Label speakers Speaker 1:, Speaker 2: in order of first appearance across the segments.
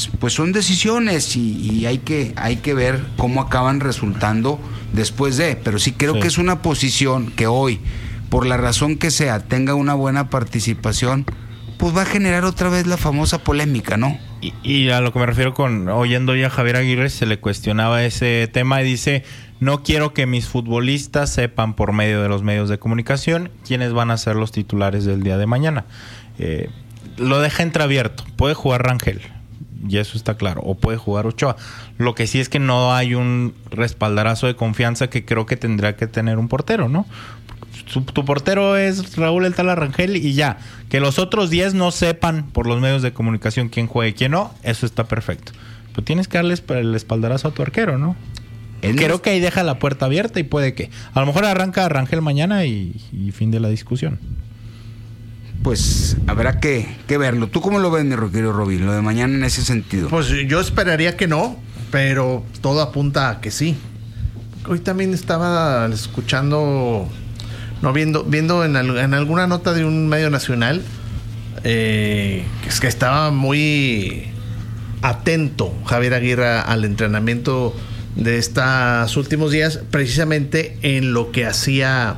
Speaker 1: pues son decisiones y hay que ver cómo acaban resultando después de. Pero sí creo que es una posición que hoy, por la razón que sea, tenga una buena participación, pues va a generar otra vez la famosa polémica, ¿no?
Speaker 2: Y a lo que me refiero con oyendo ya a Javier Aguirre, se le cuestionaba ese tema y dice: no quiero que mis futbolistas sepan por medio de los medios de comunicación quiénes van a ser los titulares del día de mañana. Lo deja entreabierto. Puede jugar Rangel, y eso está claro, o puede jugar Ochoa. Lo que sí es que no hay un respaldarazo de confianza que creo que tendría que tener un portero, ¿no? Tu portero es Raúl El Tala Rangel y ya. Que los otros 10 no sepan por los medios de comunicación quién juega y quién no, eso está perfecto. Pero tienes que darles el espaldarazo a tu arquero, ¿no? Creo que ahí deja la puerta abierta y puede que a lo mejor arranca Rangel mañana y fin de la discusión.
Speaker 1: Pues habrá que verlo. ¿Tú cómo lo ves, mi querido Robin, lo de mañana en ese sentido?
Speaker 3: Pues yo esperaría que no, pero todo apunta a que sí. Hoy también estaba escuchando, viendo en alguna nota de un medio nacional, que estaba muy atento Javier Aguirre al entrenamiento de estos últimos días, precisamente en lo que hacía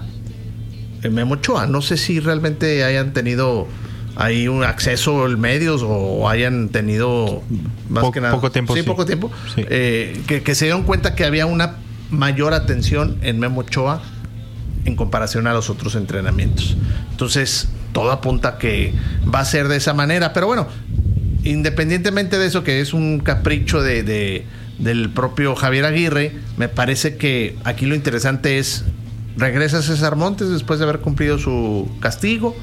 Speaker 3: Memo Ochoa. No sé si realmente hayan tenido ahí un acceso a medios o hayan tenido más que nada
Speaker 2: poco tiempo.
Speaker 3: Poco tiempo.
Speaker 2: Sí.
Speaker 3: Que se dieron cuenta que había una mayor atención en Memo Ochoa en comparación a los otros entrenamientos. Entonces, todo apunta a que va a ser de esa manera. Pero bueno, independientemente de eso, que es un capricho del propio Javier Aguirre, me parece que aquí lo interesante es: regresa César Montes después de haber cumplido su castigo,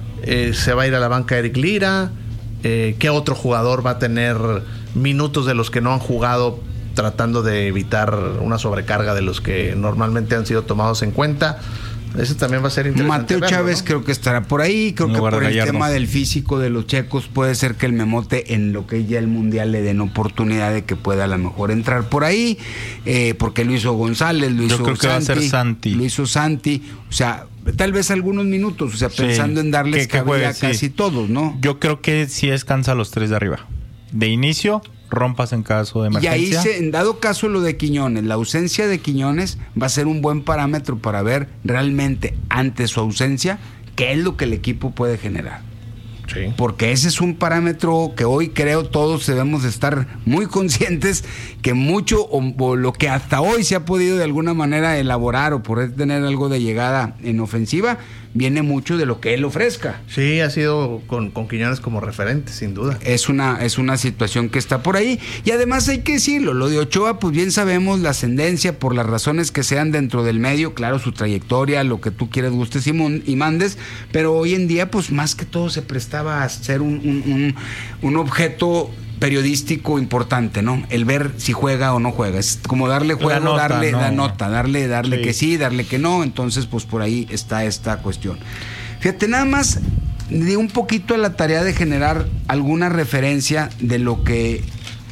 Speaker 3: se va a ir a la banca Eric Lira, ¿qué otro jugador va a tener minutos de los que no han jugado, tratando de evitar una sobrecarga de los que normalmente han sido tomados en cuenta? Eso también va a ser interesante.
Speaker 1: Mateo Chávez, ¿no? Creo que estará por ahí. Creo que por el tema del físico de los checos puede ser que el Memote, en lo que es ya el Mundial, le den oportunidad de que pueda a lo mejor entrar por ahí, porque lo hizo González, lo hizo
Speaker 2: Yo creo que va a ser Santi.
Speaker 1: Lo hizo Santi, o sea, tal vez algunos minutos, o sea, pensando en darles cabida a casi todos, ¿no?
Speaker 2: Yo creo que sí descansa a los 3 de arriba. De inicio, Rompas en caso de emergencia.
Speaker 1: Y ahí, en dado caso lo de Quiñones, la ausencia de Quiñones va a ser un buen parámetro para ver realmente, ante su ausencia, qué es lo que el equipo puede generar. Sí. Porque ese es un parámetro que hoy creo todos debemos estar muy conscientes que mucho o lo que hasta hoy se ha podido de alguna manera elaborar o poder tener algo de llegada en ofensiva viene mucho de lo que él ofrezca.
Speaker 3: Sí, ha sido con Quiñones como referente, sin duda.
Speaker 1: Es una situación que está por ahí. Y además hay que decirlo, lo de Ochoa, pues bien sabemos la ascendencia por las razones que sean dentro del medio, claro, su trayectoria, lo que tú quieras, gustes y mandes, pero hoy en día, pues más que todo se prestaba a ser un objeto periodístico importante, ¿no? El ver si juega o no juega. Es como darle juego, darle la nota, darle sí, que sí, darle que no. Entonces, pues por ahí está esta cuestión. Fíjate, nada más di un poquito a la tarea de generar alguna referencia de lo que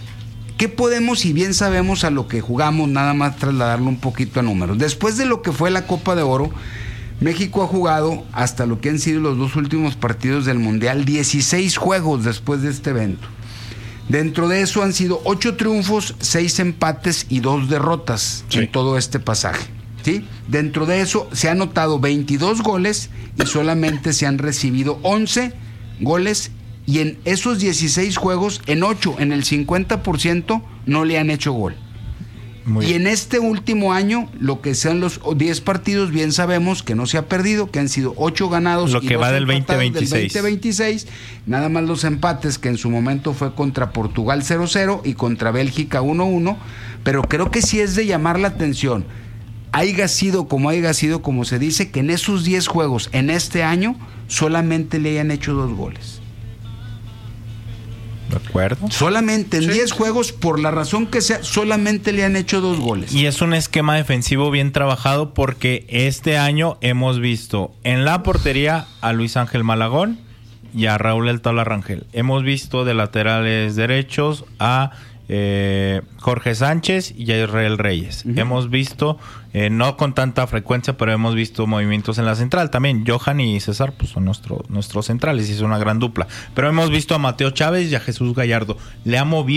Speaker 1: podemos, y bien sabemos a lo que jugamos, nada más trasladarlo un poquito a números. Después de lo que fue la Copa de Oro, México ha jugado hasta lo que han sido los 2 últimos partidos del Mundial, 16 juegos después de este evento. Dentro de eso han sido 8 triunfos, 6 empates y 2 derrotas en todo este pasaje, ¿sí? Dentro de eso se han anotado 22 goles y solamente se han recibido 11 goles, y en esos 16 juegos, en 8, en el 50%, no le han hecho gol. Y en este último año, lo que sean los 10 partidos, bien sabemos que no se ha perdido, que han sido 8 ganados.
Speaker 2: Lo que va del
Speaker 1: 2026. Nada más los empates, que en su momento fue contra Portugal 0-0 y contra Bélgica 1-1. Pero creo que sí es de llamar la atención. Haya sido como se dice, que en esos 10 juegos, en este año, solamente le hayan hecho 2 goles.
Speaker 2: ¿De acuerdo?
Speaker 1: Solamente en 10 juegos, por la razón que sea, solamente le han hecho 2 goles.
Speaker 2: Y es un esquema defensivo bien trabajado, porque este año hemos visto en la portería a Luis Ángel Malagón y a Raúl El Tala Rangel. Hemos visto de laterales derechos a Jorge Sánchez y a Israel Reyes. Hemos visto, no con tanta frecuencia, pero hemos visto movimientos en la central también. Johan y César pues son nuestros centrales y es una gran dupla. Pero hemos visto a Mateo Chávez y a Jesús Gallardo. Le ha movido